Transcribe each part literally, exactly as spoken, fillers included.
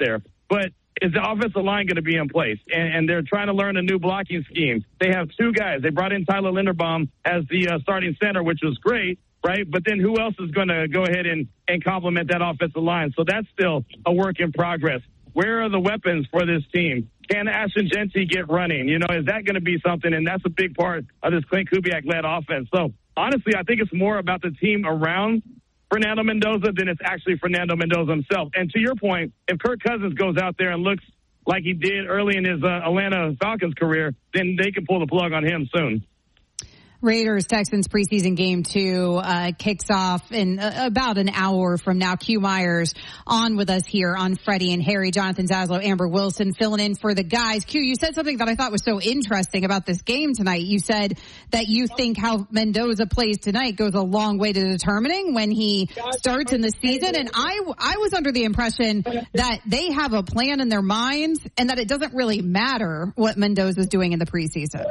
there. But is the offensive line going to be in place? And, and they're trying to learn a new blocking scheme. They have two guys. They brought in Tyler Linderbaum as the uh, starting center, which was great, right? But then who else is going to go ahead and, and complement that offensive line? So that's still a work in progress. Where are the weapons for this team? Can Ashton Jeanty get running? You know, is that going to be something? And that's a big part of this Clint Kubiak-led offense. So, honestly, I think it's more about the team around Fernando Mendoza than it's actually Fernando Mendoza himself. And to your point, if Kirk Cousins goes out there and looks like he did early in his uh, Atlanta Falcons career, then they can pull the plug on him soon. Raiders-Texans preseason game two uh, kicks off in uh, about an hour from now. Q Myers on with us here on Freddie and Harry. Jonathan Zaslow, Amber Wilson filling in for the guys. Q, you said something that I thought was so interesting about this game tonight. You said that you think how Mendoza plays tonight goes a long way to determining when he starts in the season. And I, I was under the impression that they have a plan in their minds and that it doesn't really matter what Mendoza's doing in the preseason.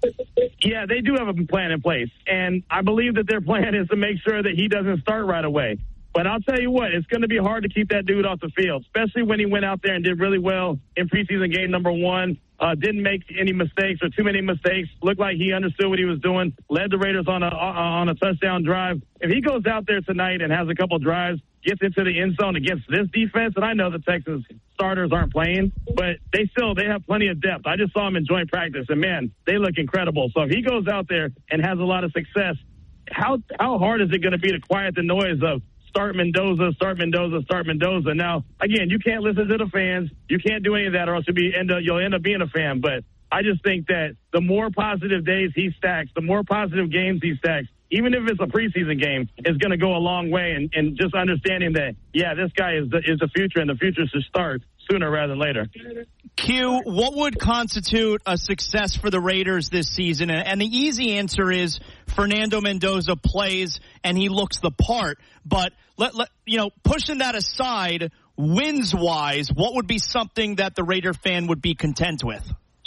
Yeah, they do have a plan in place, and I believe that their plan is to make sure that he doesn't start right away. But I'll tell you what, it's going to be hard to keep that dude off the field, especially when he went out there and did really well in preseason game number one, uh, didn't make any mistakes or too many mistakes, looked like he understood what he was doing, led the Raiders on a on a touchdown drive. If he goes out there tonight and has a couple drives, gets into the end zone against this defense, and I know the Texans starters aren't playing, but they still, they have plenty of depth. I just saw them in joint practice, and man, they look incredible. So if he goes out there and has a lot of success, how how hard is it going to be to quiet the noise of start Mendoza, start Mendoza, start Mendoza? Now, again, you can't listen to the fans. You can't do any of that or else you'll, be, end up, you'll end up being a fan. But I just think that the more positive days he stacks, the more positive games he stacks, even if it's a preseason game, is going to go a long way. And, and just understanding that, yeah, this guy is the, is the future, and the future should start sooner rather than later. Q, what would constitute a success for the Raiders this season? And the easy answer is Fernando Mendoza plays and he looks the part. But, let, let you know, pushing that aside, wins-wise, what would be something that the Raider fan would be content with?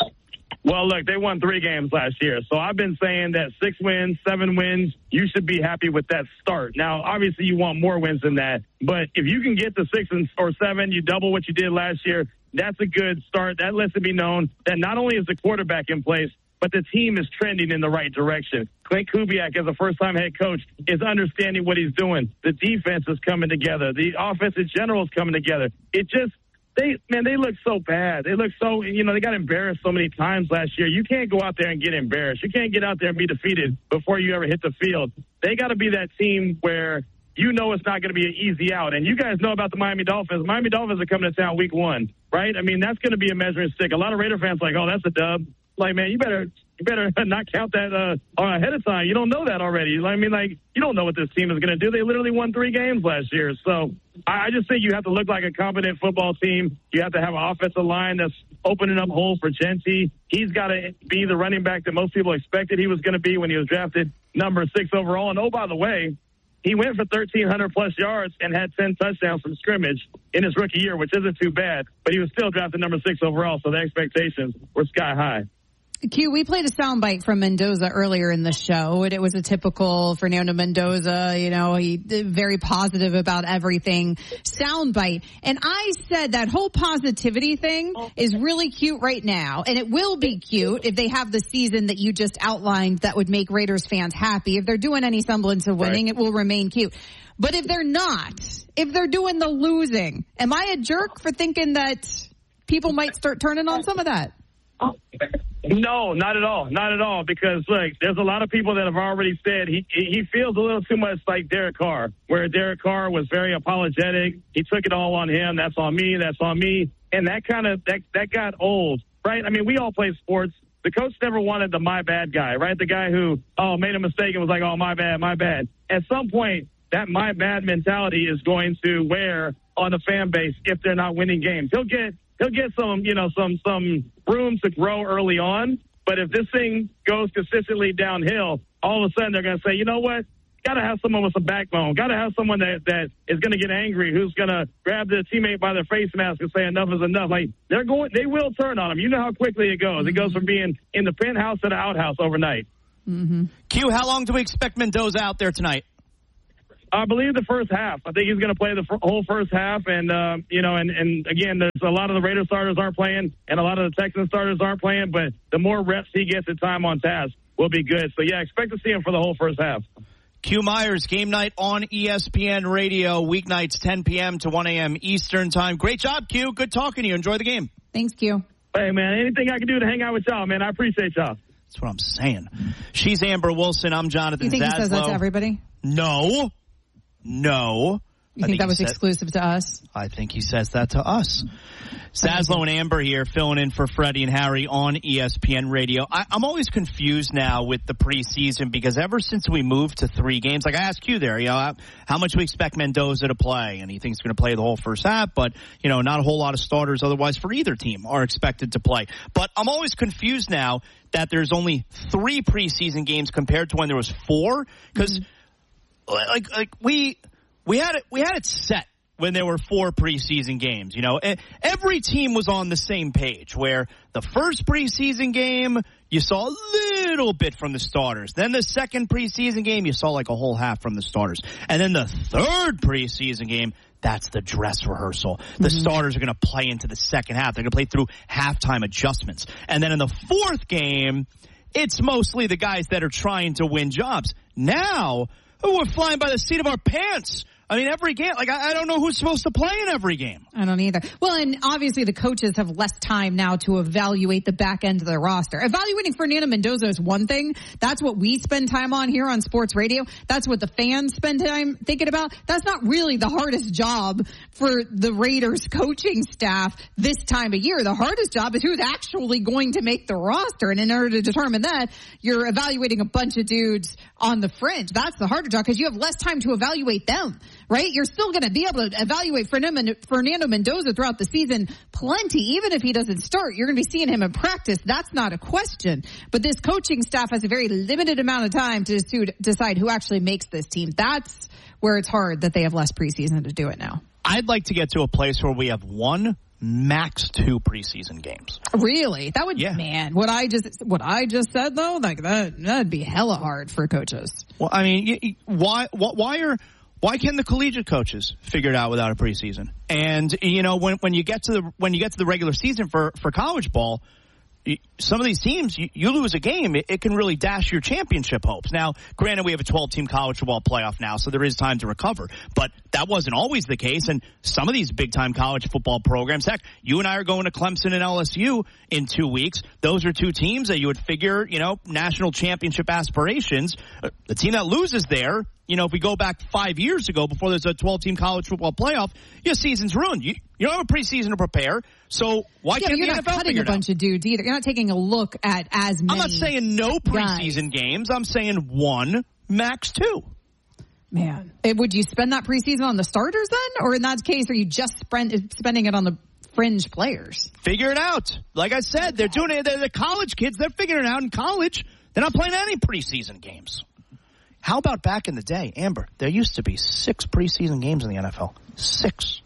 Well, look, they won three games last year. So I've been saying that six wins, seven wins, you should be happy with that start. Now, obviously, you want more wins than that. But if you can get to six or seven, you double what you did last year, that's a good start. That lets it be known that not only is the quarterback in place, but the team is trending in the right direction. Clint Kubiak, as a first-time head coach, is understanding what he's doing. The defense is coming together. The offense in general is coming together. It just They, man, they look so bad. They look so, you know, they got embarrassed so many times last year. You can't go out there and get embarrassed. You can't get out there and be defeated before you ever hit the field. They got to be that team where you know it's not going to be an easy out. And you guys know about the Miami Dolphins. Miami Dolphins are coming to town week one, right? I mean, that's going to be a measuring stick. A lot of Raider fans are like, oh, that's a dub. Like, man, you better you better not count that uh, ahead of time. You don't know that already. I mean, like, you don't know what this team is going to do. They literally won three games last year. So I, I just think you have to look like a competent football team. You have to have an offensive line that's opening up holes for Jeanty. He's got to be the running back that most people expected he was going to be when he was drafted number six overall. And, oh, by the way, he went for thirteen hundred plus yards and had ten touchdowns from scrimmage in his rookie year, which isn't too bad. But he was still drafted number six overall, so the expectations were sky high. Q, we played a soundbite from Mendoza earlier in the show, and it was a typical Fernando Mendoza, you know, he very positive about everything soundbite. And I said that whole positivity thing is really cute right now, and it will be cute if they have the season that you just outlined that would make Raiders fans happy. If they're doing any semblance of winning, right, it will remain cute. But if they're not, if they're doing the losing, am I a jerk for thinking that people might start turning on some of that? No, not at all. Not at all. Because, look, there's a lot of people that have already said he he feels a little too much like Derek Carr, where Derek Carr was very apologetic. He took it all on him. That's on me. That's on me. And that kind of, that, that got old, right? I mean, we all play sports. The coach never wanted the my bad guy, right? The guy who, oh, made a mistake and was like, oh, my bad, my bad. At some point, that my bad mentality is going to wear on the fan base if they're not winning games. He'll get He'll get some, you know, some some room to grow early on. But if this thing goes consistently downhill, all of a sudden they're going to say, you know what? Got to have someone with some backbone. Got to have someone that, that is going to get angry, who's going to grab their teammate by their face mask and say enough is enough. Like, they're going, they will turn on them. You know how quickly it goes. It goes from being in the penthouse to the outhouse overnight. Mm-hmm. Q, how long do we expect Mendoza out there tonight? I believe the first half. I think he's going to play the f- whole first half. And, uh, you know, and, and again, there's a lot of the Raiders starters aren't playing and a lot of the Texans starters aren't playing. But the more reps he gets at time on task will be good. So, yeah, expect to see him for the whole first half. Q Myers, game night on E S P N Radio, weeknights ten p.m. to one a.m. Eastern time. Great job, Q. Good talking to you. Enjoy the game. Thanks, Q. Hey, man, anything I can do to hang out with y'all, man. I appreciate y'all. That's what I'm saying. She's Amber Wilson. I'm Jonathan You think Zaslow. he says that to everybody? No. No. You I think that was said, exclusive to us? I think he says that to us. Zaslow and Amber here filling in for Freddie and Harry on E S P N Radio. I, I'm always confused now with the preseason because ever since we moved to three games, like I asked you there, you know, how much we expect Mendoza to play, and he thinks he's going to play the whole first half, but, you know, not a whole lot of starters otherwise for either team are expected to play. But I'm always confused now that there's only three preseason games compared to when there was four, because mm-hmm. like like we we had it we had it set when there were four preseason games. You know, every team was on the same page where the first preseason game, you saw a little bit from the starters. Then the second preseason game, you saw like a whole half from the starters. And then the third preseason game, that's the dress rehearsal. The mm-hmm. starters are going to play into the second half. They're going to play through halftime adjustments. And then in the fourth game, it's mostly the guys that are trying to win jobs. Now, we're flying by the seat of our pants. I mean, every game, like, I, I don't know who's supposed to play in every game. I don't either. Well, and obviously the coaches have less time now to evaluate the back end of their roster. Evaluating Fernando Mendoza is one thing. That's what we spend time on here on sports radio. That's what the fans spend time thinking about. That's not really the hardest job for the Raiders coaching staff this time of year. The hardest job is who's actually going to make the roster. And in order to determine that, you're evaluating a bunch of dudes on the fringe. That's the harder job because you have less time to evaluate them. Right? You're still going to be able to evaluate Fernando Mendoza throughout the season plenty. Even if he doesn't start, you're going to be seeing him in practice. That's not a question. But this coaching staff has a very limited amount of time to decide who actually makes this team. That's where it's hard that they have less preseason to do it now. I'd like to get to a place where we have one, max two preseason games. Really? That would, yeah. man, what I just, what I just said though, like that, that'd be hella hard for coaches. Well, I mean, why, why are, Why can the collegiate coaches figure it out without a preseason? And, you know, when, when you get to the, when you get to the regular season for, for college ball, some of these teams, you, you lose a game, it, it can really dash your championship hopes. Now, granted, we have a twelve-team college football playoff now, so there is time to recover. But that wasn't always the case. And some of these big-time college football programs, heck, you and I are going to Clemson and L S U in two weeks. Those are two teams that you would figure, you know, national championship aspirations. The team that loses there, you know, if we go back five years ago before there's a twelve-team college football playoff, your season's ruined. You, you don't have a preseason to prepare, so why yeah, can't you're the not N F L cutting a bunch out? of dudes either. You're not taking a look at as many. I'm not saying no preseason guys. games. I'm saying one, max two. Man, would you spend that preseason on the starters then? Or in that case, are you just spend, spending it on the fringe players? Figure it out. Like I said, they're doing it. They're the college kids. They're figuring it out in college. They're not playing any preseason games. How about back in the day, Amber? There used to be six preseason games in the N F L. Six.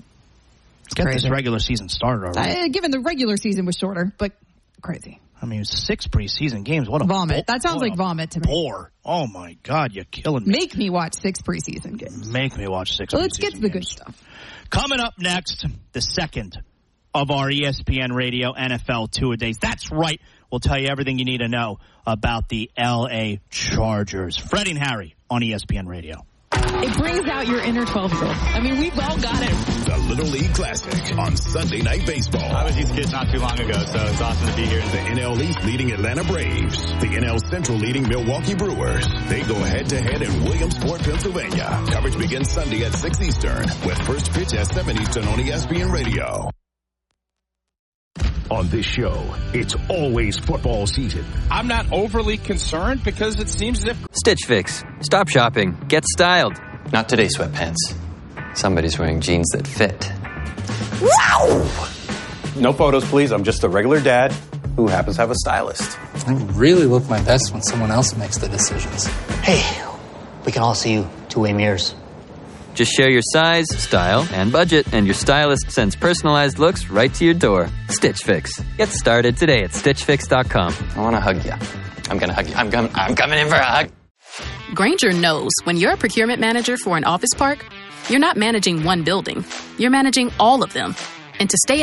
Let's get crazy. This regular season started already. Uh, given the regular season was shorter, but crazy. I mean, six preseason games. What a vomit. Bo- that sounds like vomit to me. Bore. Oh my God, you're killing me. Make me watch six preseason games. Make me watch six. Well, let's get to the games. good stuff. Coming up next, the second of our E S P N Radio N F L two-a-days. That's right. We'll tell you everything you need to know about the L A Chargers. Freddie and Harry on E S P N Radio. It brings out your inner twelve-year-old. I mean, we've all got it. The Little League Classic on Sunday Night Baseball. I was these kids not too long ago, so it's awesome to be here. The N L East leading Atlanta Braves. The N L Central leading Milwaukee Brewers. They go head-to-head in Williamsport, Pennsylvania. Coverage begins Sunday at six Eastern with first pitch at seven Eastern on E S P N Radio. On this show, it's always football season. I'm not overly concerned because it seems as if... Stitch Fix. Stop shopping. Get styled. Not today, sweatpants. Somebody's wearing jeans that fit. Wow! No photos, please. I'm just a regular dad who happens to have a stylist. I really look my best when someone else makes the decisions. Hey, we can all see you two-way mirrors. Just share your size, style, and budget, and your stylist sends personalized looks right to your door. Stitch Fix. Get started today at stitch fix dot com. I want to hug you. I'm going to hug you. I'm, com- I'm coming in for a hug. Grainger knows when you're a procurement manager for an office park, you're not managing one building. You're managing all of them. And to stay